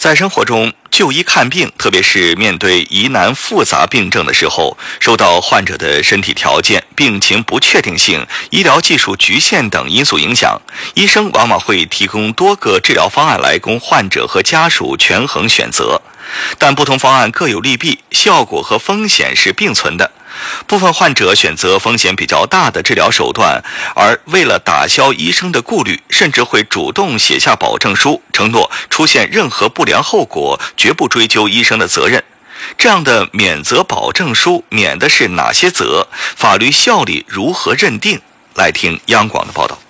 在生活中，就医看病，特别是面对疑难复杂病症的时候，受到患者的身体条件、病情不确定性、医疗技术局限等因素影响，医生往往会提供多个治疗方案来供患者和家属权衡选择。但不同方案各有利弊，效果和风险是并存的。部分患者选择风险比较大的治疗手段，而为了打消医生的顾虑，甚至会主动写下保证书，承诺出现任何不良后果绝不追究医生的责任。这样的免责保证书免的是哪些责？法律效力如何认定？来听央广的报道。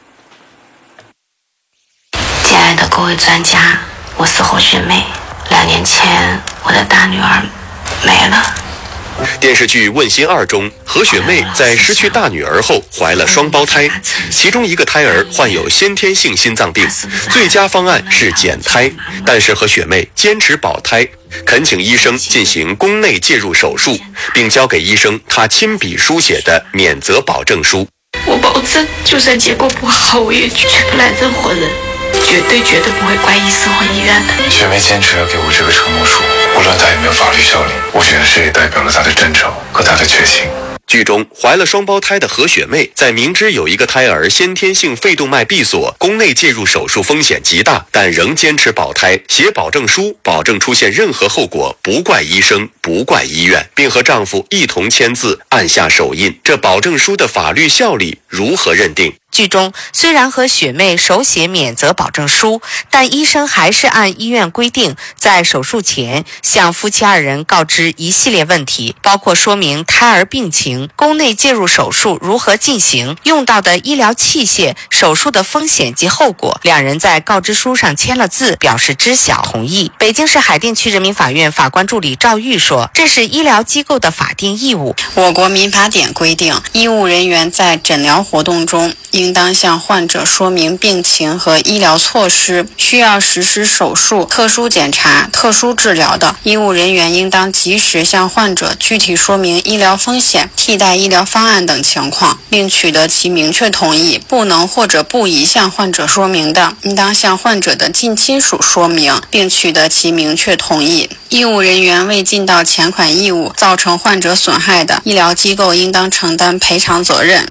亲爱的各位专家，我是侯学妹。2年前，我的大女儿没了。 电视剧《问心2》中，何雪妹在失去大女儿后怀了双胞胎，其中一个胎儿患有先天性心脏病，最佳方案是减胎，但是何雪妹坚持保胎，恳请医生进行宫内介入手术，并交给医生她亲笔书写的免责保证书。 我保证，就算结果不好，我也绝不揽任何人，绝对不会怪医生和医院的。 雪妹坚持要给我这个承诺书，无论她有没有法律效力，我觉得这也代表了她的真诚和她的决心。 剧中怀了双胞胎的何雪妹，在明知有一个胎儿先天性肺动脉闭锁，宫内介入手术风险极大，但仍坚持保胎，写保证书，保证出现任何后果不怪医生，不怪医院，并和丈夫一同签字，按下手印。这保证书的法律效力如何认定？ 剧中虽然和雪妹手写免责保证书，但医生还是按医院规定，在手术前向夫妻2人告知一系列问题，包括说明胎儿病情、宫内介入手术如何进行、用到的医疗器械、手术的风险及后果。2人在告知书上签了字，表示知晓同意。北京市海淀区人民法院法官助理赵玉说，这是医疗机构的法定义务。 我国民法典规定，医务人员在诊疗活动中应当向患者说明病情和医疗措施，需要实施手术、特殊检查、特殊治疗的，医务人员应当及时向患者具体说明医疗风险、替代医疗方案等情况，并取得其明确同意。不能或者不宜向患者说明的，应当向患者的近亲属说明，并取得其明确同意。医务人员未尽到前款义务，造成患者损害的，医疗机构应当承担赔偿责任。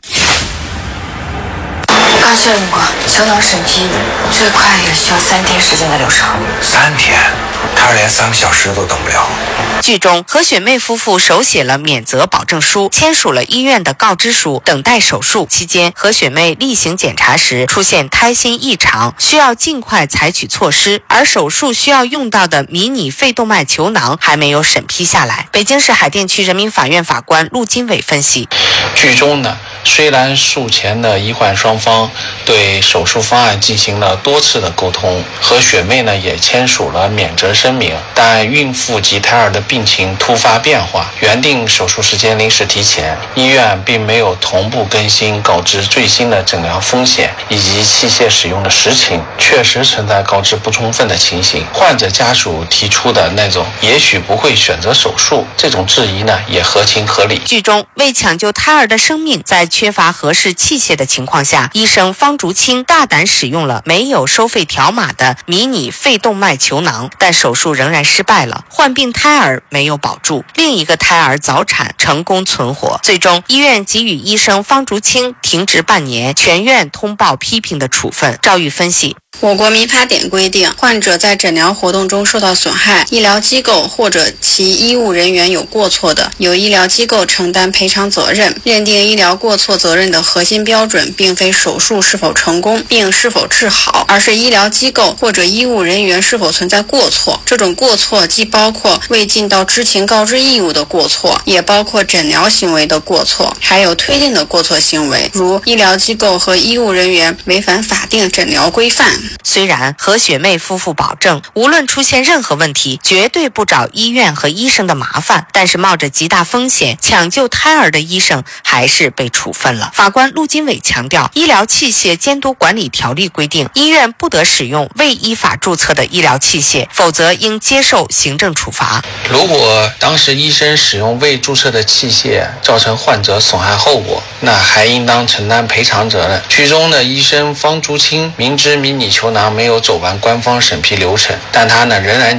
刚效用过，球囊审批最快也需要3天时间的流程。 3天？胎儿连3个小时都等不了。 剧中，何雪妹夫妇手写了免责保证书，签署了医院的告知书。等待手术期间，何雪妹例行检查时出现胎心异常，需要尽快采取措施。而手术需要用到的迷你肺动脉球囊还没有审批下来。北京市海淀区人民法院法官陆金伟分析， 剧中呢，虽然术前的医患双方对手术方案进行了多次的沟通，何雪妹呢也签署了免责声明，但孕妇及胎儿的病情突发变化，原定手术时间临时提前，医院并没有同步更新告知最新的诊疗风险以及器械使用的实情，确实存在告知不充分的情形。患者家属提出的那种也许不会选择手术这种质疑呢，也合情合理。 剧中为抢救胎儿的生命，在缺乏合适器械的情况下，医生方竹清大胆使用了没有收费条码的迷你肺动脉球囊，但手术仍然失败了，患病胎儿没有保住，另一个胎儿早产成功存活。最终医院给予医生方竹清停职半年，全院通报批评的处分。赵玉分析， 我国民法典规定，患者在诊疗活动中受到损害，医疗机构或者其医务人员有过错的，由医疗机构承担赔偿责任。认定医疗过错责任的核心标准，并非手术是否成功，并是否治好，而是医疗机构或者医务人员是否存在过错。这种过错既包括未尽到知情告知义务的过错，也包括诊疗行为的过错，还有推定的过错行为，如医疗机构和医务人员违反法定诊疗规范。 虽然何雪妹夫妇保证无论出现任何问题绝对不找医院和医生的麻烦，但是冒着极大风险抢救胎儿的医生还是被处分了。法官陆金伟强调，医疗器械监督管理条例规定，医院不得使用未依法注册的医疗器械，否则应接受行政处罚。 如果当时医生使用未注册的器械造成患者损害后果，那还应当承担赔偿责任。剧中的医生方竹清明知迷你球囊没有走完官方审批流程，但他呢仍然